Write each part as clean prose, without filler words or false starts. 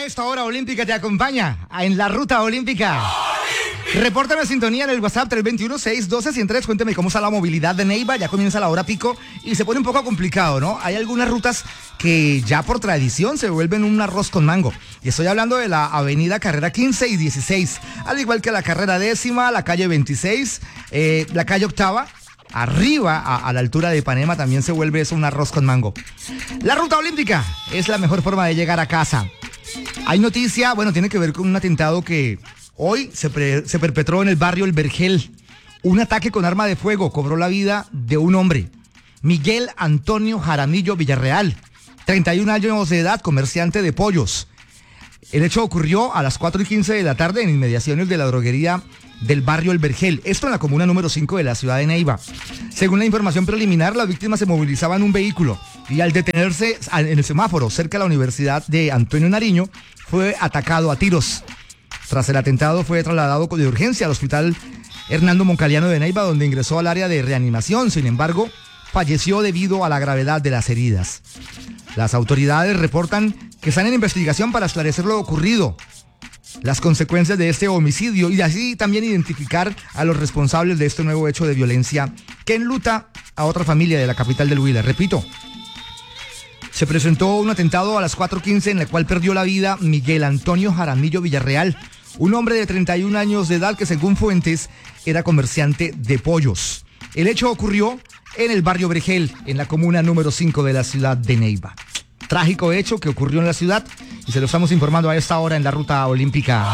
esta hora olímpica te acompaña en la ruta olímpica. Repórtame sintonía en el WhatsApp 321-612-103. Cuénteme cómo está la movilidad de Neiva. Ya comienza la hora pico y se pone un poco complicado, ¿no? Hay algunas rutas que ya por tradición se vuelven un arroz con mango. Y estoy hablando de la avenida Carrera 15 y 16, al igual que la Carrera 10ª, la calle 26, la calle Octava. Arriba, a la altura de Ipanema, también se vuelve eso un arroz con mango. La ruta olímpica es la mejor forma de llegar a casa. Hay noticia, bueno, tiene que ver con un atentado que hoy se perpetró en el barrio El Vergel. Un ataque con arma de fuego cobró la vida de un hombre, Miguel Antonio Jaramillo Villarreal, 31 años de edad, comerciante de pollos. El hecho ocurrió a las 4:15 de la tarde en inmediaciones de la droguería del barrio El Vergel, esto en la comuna número 5 de la ciudad de Neiva. Según la información preliminar, la víctima se movilizaba en un vehículo y al detenerse en el semáforo cerca de la Universidad de Antonio Nariño, fue atacado a tiros. Tras el atentado fue trasladado de urgencia al hospital Hernando Moncaliano de Neiva, donde ingresó al área de reanimación. Sin embargo, falleció debido a la gravedad de las heridas. Las autoridades reportan que están en investigación para esclarecer lo ocurrido, las consecuencias de este homicidio y así también identificar a los responsables de este nuevo hecho de violencia que enluta a otra familia de la capital del Huila. Repito, se presentó un atentado a las 4:15 en el cual perdió la vida Miguel Antonio Jaramillo Villarreal, un hombre de 31 años de edad que según fuentes era comerciante de pollos. El hecho ocurrió en el barrio Vergel, en la comuna número 5 de la ciudad de Neiva. Trágico hecho que ocurrió en la ciudad y se lo estamos informando a esta hora en la ruta olímpica.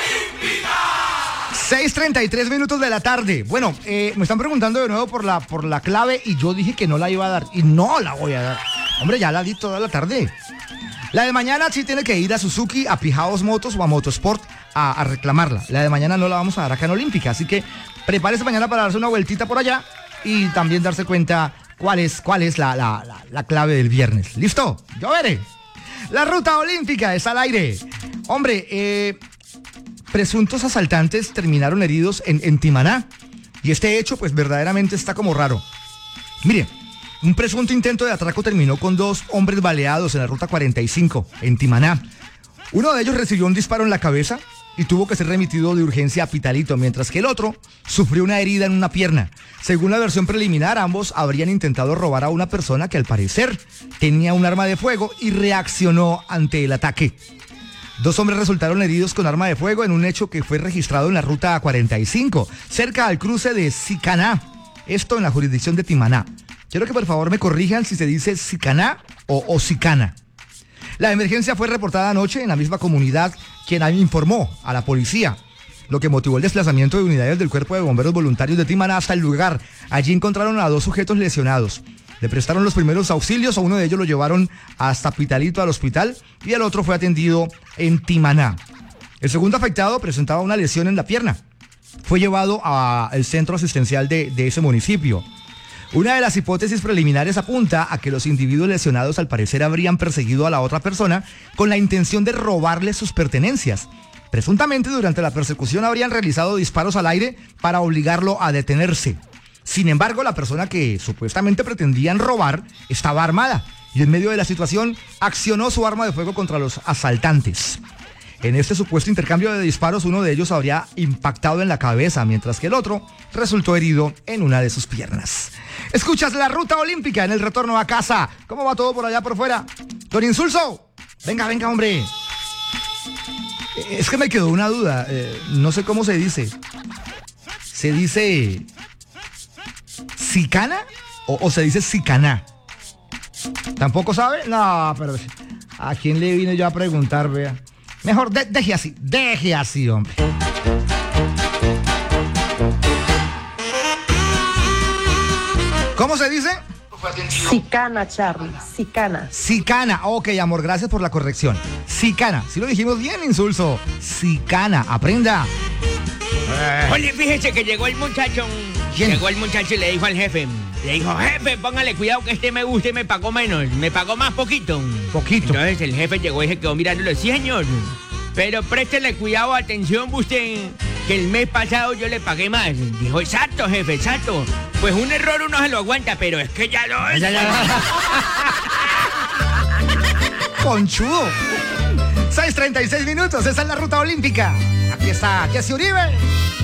6:33 minutos de la tarde. Bueno, me están preguntando de nuevo por la clave y yo dije que no la iba a dar y no la voy a dar. Hombre, ya la di toda la tarde. La de mañana sí tiene que ir a Suzuki, a Pijaos Motos o a Motosport a reclamarla. La de mañana no la vamos a dar acá en Olímpica, así que prepárese mañana para darse una vueltita por allá y también darse cuenta cuál es la clave del viernes. ¿Listo? Yo veré. La ruta olímpica está al aire. Hombre, presuntos asaltantes terminaron heridos en Timaná. Y este hecho, pues verdaderamente está como raro. Mire, un presunto intento de atraco terminó con 2 hombres baleados en la ruta 45, en Timaná. Uno de ellos recibió un disparo en la cabeza y tuvo que ser remitido de urgencia a Pitalito, mientras que el otro sufrió una herida en una pierna. Según la versión preliminar, ambos habrían intentado robar a una persona que al parecer tenía un arma de fuego y reaccionó ante el ataque. 2 hombres resultaron heridos con arma de fuego en un hecho que fue registrado en la ruta 45, cerca al cruce de Sicaná, esto en la jurisdicción de Timaná. Quiero que por favor me corrijan si se dice Sicaná o Sicana. La emergencia fue reportada anoche en la misma comunidad, quien informó a la policía, lo que motivó el desplazamiento de unidades del Cuerpo de Bomberos Voluntarios de Timaná hasta el lugar. Allí encontraron a 2 sujetos lesionados. Le prestaron los primeros auxilios, a uno de ellos lo llevaron hasta Pitalito al hospital y el otro fue atendido en Timaná. El segundo afectado presentaba una lesión en la pierna. Fue llevado al centro asistencial de ese municipio. Una de las hipótesis preliminares apunta a que los individuos lesionados al parecer habrían perseguido a la otra persona con la intención de robarle sus pertenencias. Presuntamente durante la persecución habrían realizado disparos al aire para obligarlo a detenerse. Sin embargo, la persona que supuestamente pretendían robar estaba armada y en medio de la situación accionó su arma de fuego contra los asaltantes. En este supuesto intercambio de disparos, uno de ellos habría impactado en la cabeza, mientras que el otro resultó herido en una de sus piernas. Escuchas la ruta olímpica en el retorno a casa. ¿Cómo va todo por allá por fuera? Don Insulso, venga, hombre. Es que me quedó una duda. No sé cómo se dice. ¿Se dice Sicana o se dice Sicaná? ¿Tampoco sabe? No, pero ¿a quién le vine yo a preguntar, vea? Mejor deje así, hombre. ¿Cómo se dice? Sicana, Charlie, Sicana. Sicana, ok, amor, gracias por la corrección. Sicana, si lo dijimos bien, Insulso. Sicana, aprenda. Oye, fíjese que llegó el muchacho. ¿Quién? Llegó el muchacho y le dijo al jefe. Le dijo, jefe, póngale cuidado que este me gusta y me pagó menos. Me pagó más poquito. Poquito. Entonces el jefe llegó y se quedó mirándolo. Sí, señor. Pero préstele cuidado, atención, usted, que el mes pasado yo le pagué más. Dijo, exacto, jefe, exacto. Pues un error uno se lo aguanta, pero es que ya lo es. Conchudo. 6:36 minutos, esa es la ruta olímpica. Aquí está Jesse Uribe.